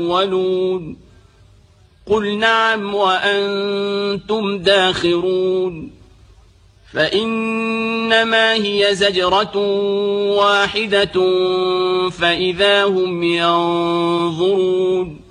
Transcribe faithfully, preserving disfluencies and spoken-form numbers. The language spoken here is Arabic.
الأولون قل نعم وأنتم داخرون فإنما هي زجرة واحدة فإذا هم ينظرون